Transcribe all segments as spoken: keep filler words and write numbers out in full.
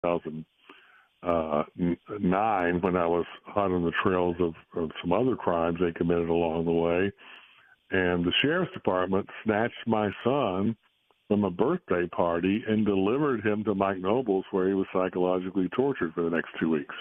thousand nine when I was hot on the trails of, of some other crimes they committed along the way. And the sheriff's department snatched my son from a birthday party and delivered him to Mike Nobles, where he was psychologically tortured for the next two weeks.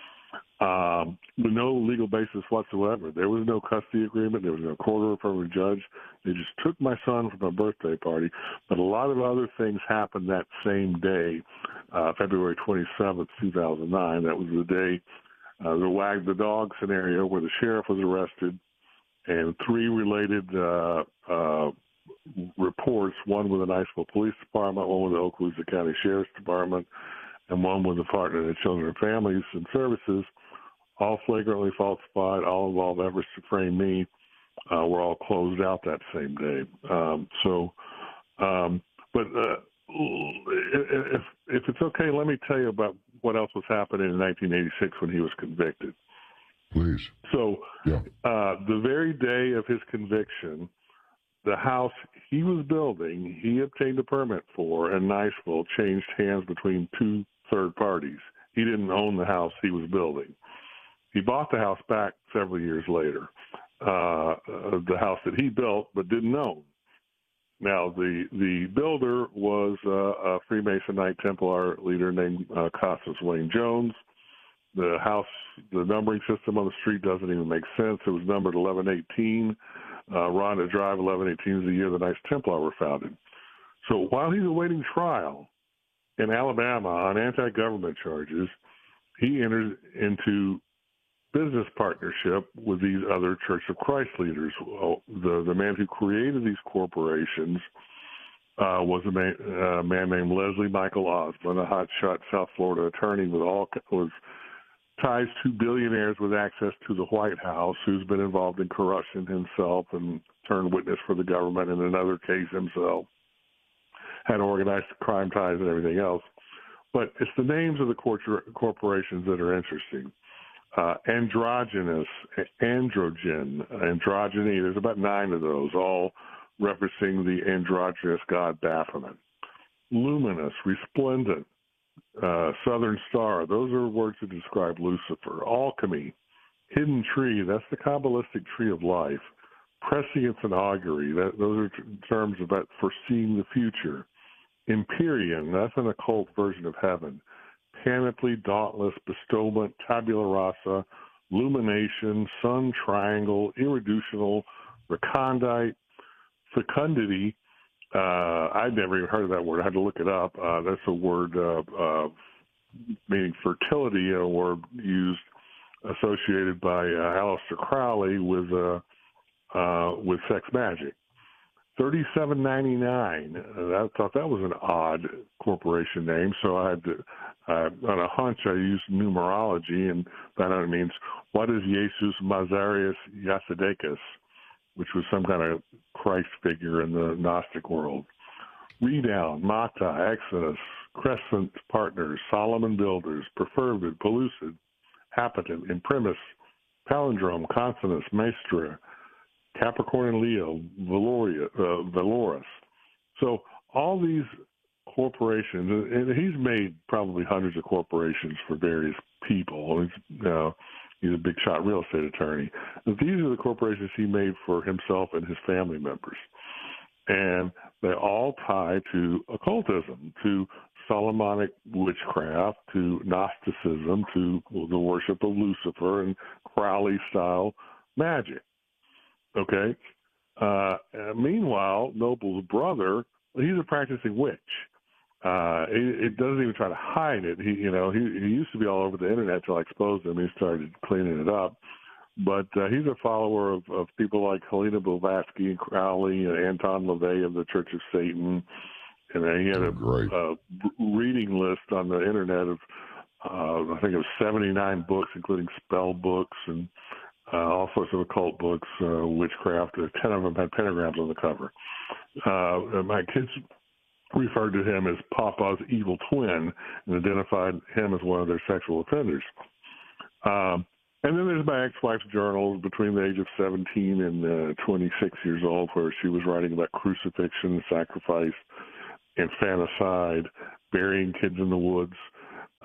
Um, with no legal basis whatsoever. There was no custody agreement. There was no court order from a judge. They just took my son from a birthday party. But a lot of other things happened that same day, uh, February twenty-seventh, two thousand nine. That was the day, uh, the wag the dog scenario where the sheriff was arrested and three related uh, uh, reports, one with the Niceville Police Department, one with the Okaloosa County Sheriff's Department, and one with the Department of Children and Families and Services, all flagrantly falsified, all involved efforts to frame me, uh, were all closed out that same day. Um, so, um, but uh, if, if it's okay, let me tell you about what else was happening in nineteen eighty-six when he was convicted. Please. So, yeah. uh, the very day of his conviction, the house he was building, he obtained a permit for in Niceville, changed hands between two third parties. He didn't own the house he was building. He bought the house back several years later, uh, the house that he built but didn't own. Now, the the builder was uh, a Freemason Knight Templar leader named uh, Costas Wayne Jones. The house, the numbering system on the street doesn't even make sense. It was numbered eleven eighteen. Uh, Rhonda Drive, eleven eighteen is the year the Knights Templar were founded. So while he's awaiting trial in Alabama on anti-government charges, he enters into business partnership with these other Church of Christ leaders. The the man who created these corporations uh, was a man, uh, man named Leslie Michael Osmond, a hotshot South Florida attorney with all was ties to billionaires with access to the White House, who's been involved in corruption himself and turned witness for the government in another case himself, had organized crime ties and everything else. But it's the names of the cor- corporations that are interesting. Uh, androgynous, androgen, androgyny, there's about nine of those, all referencing the androgynous god Baphomet. Luminous, resplendent, uh, Southern Star, those are words that describe Lucifer. Alchemy, hidden tree, that's the Kabbalistic tree of life. Prescience and augury, that, those are t- terms about foreseeing the future. Empyrean, that's an occult version of heaven. Panoply, dauntless, bestowment, tabula rasa, lumination, sun triangle, irreducible, recondite, fecundity. Uh, I'd never even heard of that word. I had to look it up. Uh, that's a word uh, uh, meaning fertility, a word used associated by uh, Aleister Crowley with uh, uh, with sex magic. thirty-seven ninety-nine. I thought that was an odd corporation name, so I had to, uh, on a hunch, I used numerology, and that only means, what is Jesus Mazarius Yasidakis, which was some kind of Christ figure in the Gnostic world. Redown, Mata, Exodus, Crescent Partners, Solomon Builders, Perfervid, Pellucid, Habitant, Imprimis, Palindrome, Consonance, Maestra, Capricorn and Leo, Valoria, uh, Valoris. So all these corporations, and he's made probably hundreds of corporations for various people. He's, you know, he's a big shot real estate attorney. But these are the corporations he made for himself and his family members. And they all tie to occultism, to Solomonic witchcraft, to Gnosticism, to the worship of Lucifer and Crowley-style magic. Okay. Uh, meanwhile, Noble's brother, he's a practicing witch. Uh, it, it doesn't even try to hide it. He, you know, he, he used to be all over the internet till I exposed him. He started cleaning it up. But uh, he's a follower of, of people like Helena Blavatsky and Crowley and Anton LaVey of the Church of Satan. And uh, he had a, a reading list on the internet of, uh, I think it was seventy-nine books, including spell books and Uh, all sorts of occult books, uh, witchcraft. Uh, ten of them had pentagrams on the cover. Uh, my kids referred to him as Papa's evil twin and identified him as one of their sexual offenders. Um, and then there's my ex-wife's journal between the age of seventeen and uh, twenty-six years old, where she was writing about crucifixion, sacrifice, infanticide, burying kids in the woods.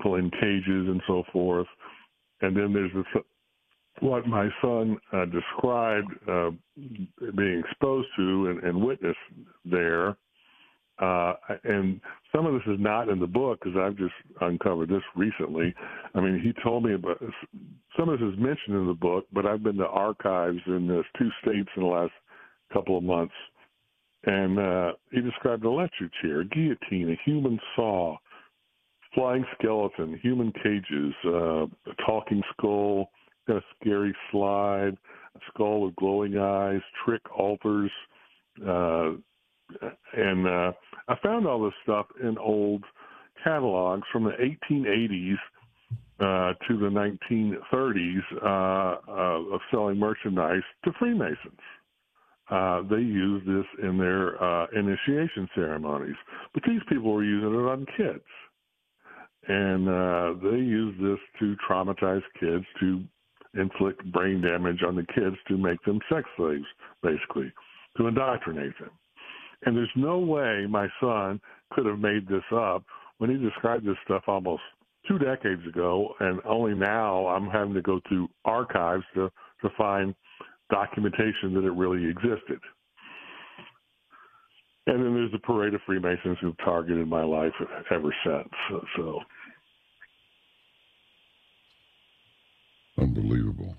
people in cages and so forth. And then there's this, what my son uh, described uh, being exposed to and, and witnessed there. Uh, and some of this is not in the book because I've just uncovered this recently. I mean, he told me about some of this is mentioned in the book, but I've been to archives in this two states in the last couple of months. And uh, he described an electric chair, a guillotine, a human saw, flying skeleton, human cages, uh, a talking skull, got a scary slide, a skull with glowing eyes, trick altars, uh, and uh, I found all this stuff in old catalogs from the eighteen eighties uh, to the nineteen thirties uh, uh, of selling merchandise to Freemasons. Uh, they used this in their uh, initiation ceremonies, but these people were using it on kids. And uh, they used this to traumatize kids, to inflict brain damage on the kids, to make them sex slaves, basically, to indoctrinate them. And there's no way my son could have made this up when he described this stuff almost two decades ago, and only now I'm having to go through archives to, to find documentation that it really existed. And then there's the parade of Freemasons who've targeted my life ever since. So, so. Unbelievable.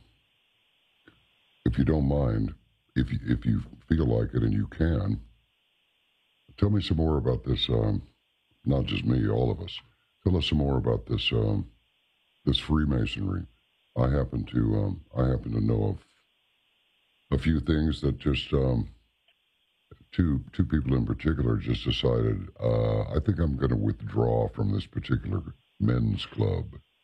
If you don't mind, if you, if you feel like it and you can, tell me some more about this, um, not just me, all of us. Tell us some more about this um, this Freemasonry. I happen to um, I happen to know of a few things that just um, two two people in particular just decided, uh, I think I'm going to withdraw from this particular men's club.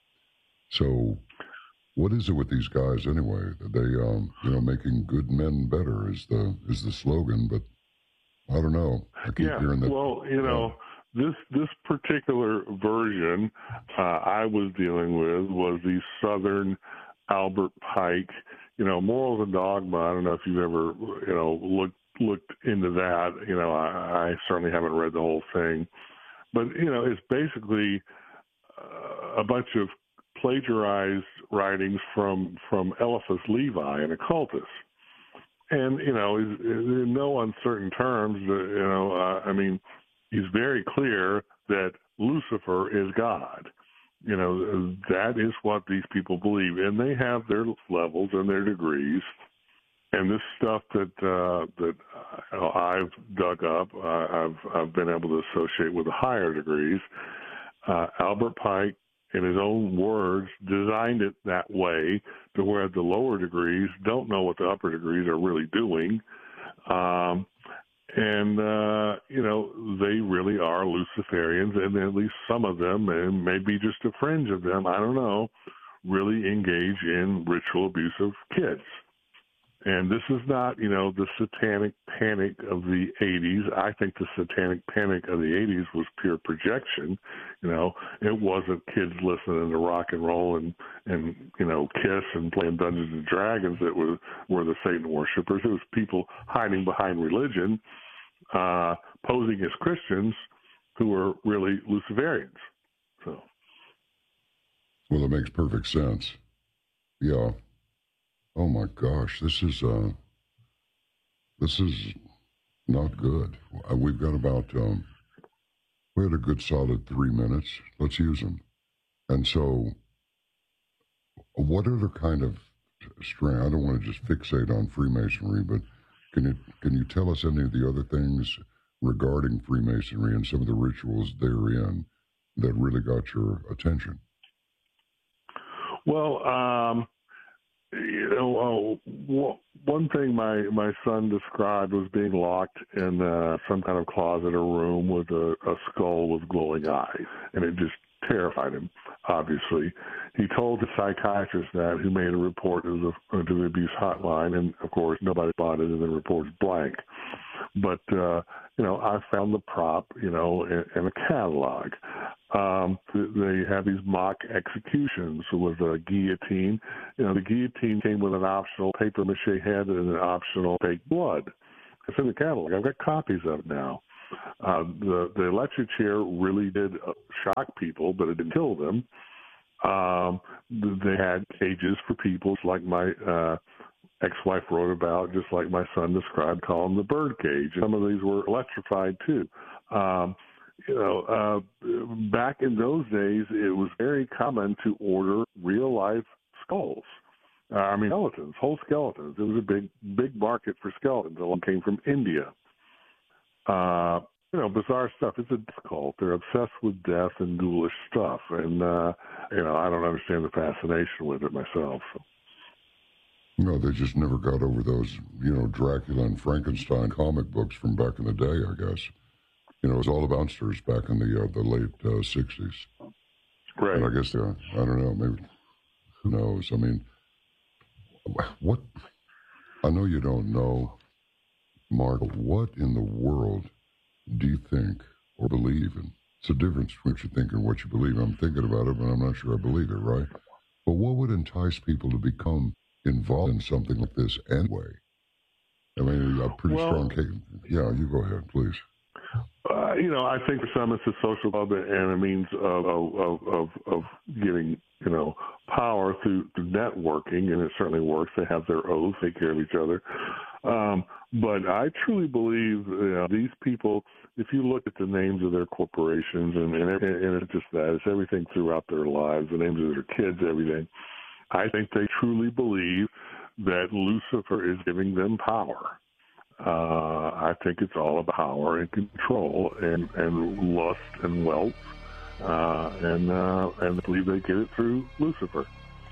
So what is it with these guys anyway? They, um, you know, making good men better is the is the slogan, but I don't know. I keep yeah, hearing that. Well, you know, uh, this this particular version uh, I was dealing with was the Southern Albert Pike, you know, Morals and Dogma. I don't know if you've ever, you know, looked looked into that. You know, I, I certainly haven't read the whole thing, but you know, it's basically uh, a bunch of plagiarized writings from from Eliphas Levi, an occultist. And, you know, in no uncertain terms, you know, uh, I mean, he's very clear that Lucifer is God. You know, that is what these people believe. And they have their levels and their degrees. And this stuff that uh, that uh, I've dug up, uh, I've, I've been able to associate with the higher degrees. Uh, Albert Pike, in his own words, designed it that way to where the lower degrees don't know what the upper degrees are really doing. Um, and, uh, you know, they really are Luciferians, and at least some of them, and maybe just a fringe of them, I don't know, really engage in ritual abuse of kids. And this is not, you know, the satanic panic of the eighties. I think the satanic panic of the eighties was pure projection. You know, it wasn't kids listening to rock and roll and, and you know, Kiss and playing Dungeons and Dragons that were, were the Satan worshipers. It was people hiding behind religion, uh, posing as Christians who were really Luciferians. So, well, it makes perfect sense. Yeah. Oh my gosh, this is uh, this is not good. We've got about um, we had a good solid three minutes. Let's use them. And so, what other kind of strand? I don't want to just fixate on Freemasonry, but can you can you tell us any of the other things regarding Freemasonry and some of the rituals therein that really got your attention? Well. Um... You know, uh, one thing my, my son described was being locked in uh, some kind of closet or room with a, a skull with glowing eyes, and it just terrified him, obviously. He told the psychiatrist that, who made a report to the, to the abuse hotline, and, of course, nobody bought it, and the report's blank. But, uh, you know, I found the prop, you know, in, in a catalog. Um, they have these mock executions with a guillotine. You know, the guillotine came with an optional paper mache head and an optional fake blood. It's in the catalog. I've got copies of it now. Uh, the the electric chair really did shock people, but it didn't kill them. Um, they had cages for people, like my uh, ex-wife wrote about, just like my son described, call them the bird cage. Some of these were electrified too. Um, you know, uh, back in those days, it was very common to order real-life skulls. Uh, I mean, skeletons, whole skeletons. It was a big, big market for skeletons. It came from India. Uh, you know, bizarre stuff. It's a death cult. They're obsessed with death and ghoulish stuff. And, uh, you know, I don't understand the fascination with it myself. So. No, they just never got over those, you know, Dracula and Frankenstein comic books from back in the day, I guess. You know, it was all about monsters back in the uh, the late uh, sixties. Right. And I guess, uh, I don't know, maybe, who knows? I mean, what, I know you don't know, Mark, what in the world do you think or believe in? It's a difference between what you think and what you believe. I'm thinking about it, but I'm not sure I believe it, right? But what would entice people to become involved in something like this anyway? I mean, a pretty well, strong case. Yeah, you go ahead, please. Uh, you know, I think for some it's a social club and a means of of, of of getting, you know, power through, through networking, and it certainly works. They have their oaths, take care of each other. Um, but I truly believe, you know, these people, if you look at the names of their corporations, and, and, and it's just that, it's everything throughout their lives, the names of their kids, everything. I think they truly believe that Lucifer is giving them power. Uh, I think it's all about power and control and, and lust and wealth, uh, and uh, and I believe they get it through Lucifer.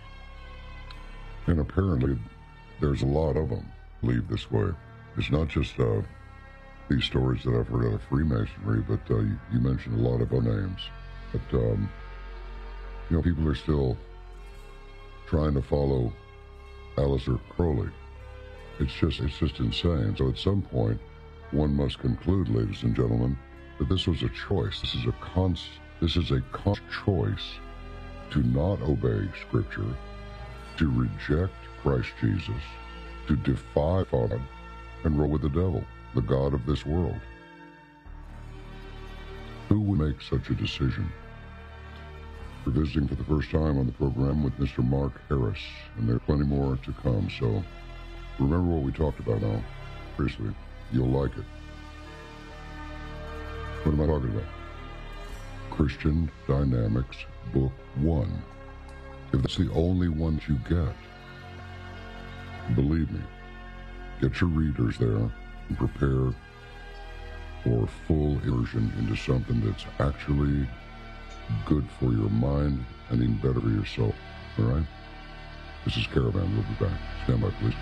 And apparently, there's a lot of them believe this way. It's not just uh, these stories that I've heard out of Freemasonry, but uh, you, you mentioned a lot of other names. But um, you know, people are still trying to follow Aleister Crowley. It's just, it's just insane. So at some point, one must conclude, ladies and gentlemen, that this was a choice. This is a con- This is a conscious choice to not obey Scripture, to reject Christ Jesus, to defy God, and roll with the devil, the god of this world. Who would make such a decision? We're visiting for the first time on the program with Mister Mark Harris, and there are plenty more to come, so remember what we talked about now. Seriously, you'll like it. What am I talking about? Christian Dynamics, Book One. If that's the only one that you get, believe me, get your readers there and prepare for full immersion into something that's actually good for your mind and even better for your soul. All right? This is Caravan. We'll be back. Stand by, please.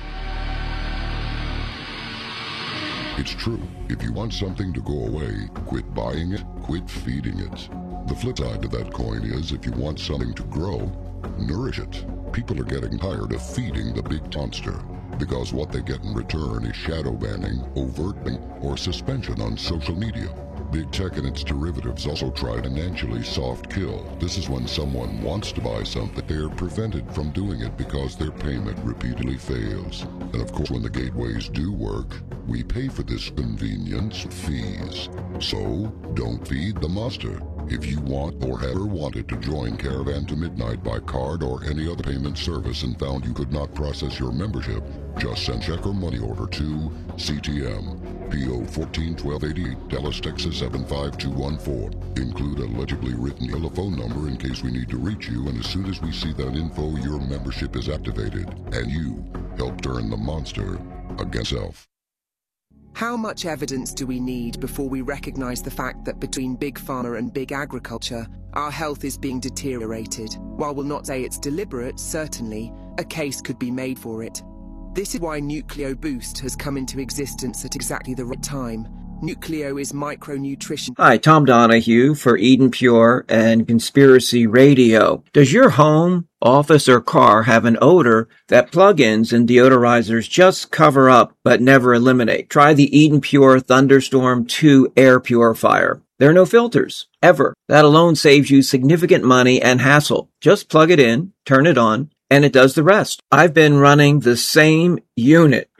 It's true. If you want something to go away, quit buying it, quit feeding it. The flip side to that coin is if you want something to grow, nourish it. People are getting tired of feeding the big monster because what they get in return is shadow banning, overt banning, or suspension on social media. Big tech and its derivatives also try financially soft kill. This is when someone wants to buy something, they're prevented from doing it because their payment repeatedly fails. And of course, when the gateways do work, we pay for this convenience fees. So, don't feed the monster. If you want or ever wanted to join Caravan to Midnight by card or any other payment service and found you could not process your membership, just send check or money order to C T M, P O fourteen twelve eighty-eight, Dallas, Texas seven five two one four. Include a legibly written telephone number in case we need to reach you, and as soon as we see that info, your membership is activated, and you help turn the monster against self. How much evidence do we need before we recognize the fact that between Big Pharma and Big Agriculture, our health is being deteriorated? While we'll not say it's deliberate, certainly, a case could be made for it. This is why Nucleo Boost has come into existence at exactly the right time. Nucleo is micronutrition. Hi, Tom Donahue for Eden Pure and Conspiracy Radio. Does your home, office, or car have an odor that plugins and deodorizers just cover up but never eliminate? Try the Eden Pure Thunderstorm two air purifier. There are no filters, ever. That alone saves you significant money and hassle. Just plug it in, turn it on, and it does the rest. I've been running the same unit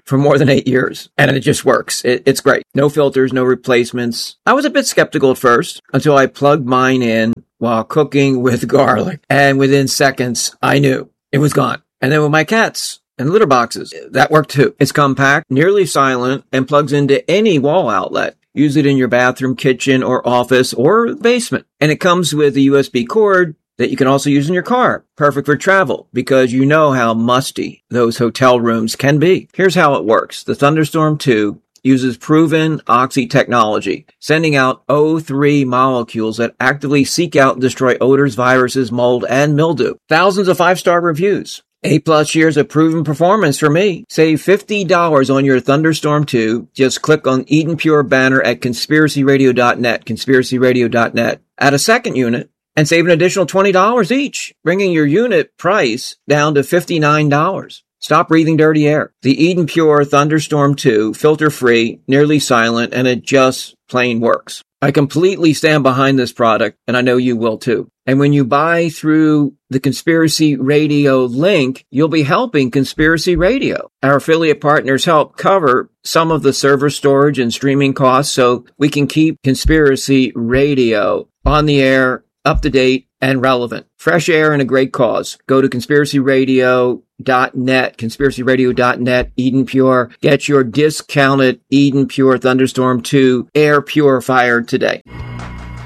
for more than eight years, and it just works. It, it's great. No filters, no replacements. I was a bit skeptical at first until I plugged mine in while cooking with garlic, and within seconds, I knew it was gone. And then with my cats and litter boxes, that worked too. It's compact, nearly silent, and plugs into any wall outlet. Use it in your bathroom, kitchen, or office, or basement. And it comes with a U S B cord that you can also use in your car. Perfect for travel, because you know how musty those hotel rooms can be. Here's how it works. The Thunderstorm two uses proven Oxy technology, sending out O three molecules that actively seek out and destroy odors, viruses, mold, and mildew. Thousands of five-star reviews. Eight plus years of proven performance for me. Save fifty dollars on your Thunderstorm two. Just click on Eden Pure banner at conspiracy radio dot net, conspiracy radio dot net. Add a second unit and save an additional twenty dollars each, bringing your unit price down to fifty-nine dollars. Stop breathing dirty air. The Eden Pure Thunderstorm two, filter-free, nearly silent, and it just plain works. I completely stand behind this product, and I know you will too. And when you buy through the Conspiracy Radio link, you'll be helping Conspiracy Radio. Our affiliate partners help cover some of the server storage and streaming costs so we can keep Conspiracy Radio on the air, up to date, and relevant. Fresh air and a great cause. Go to conspiracy radio dot net, conspiracy radio dot net, Eden Pure. Get your discounted Eden Pure Thunderstorm two air purifier today.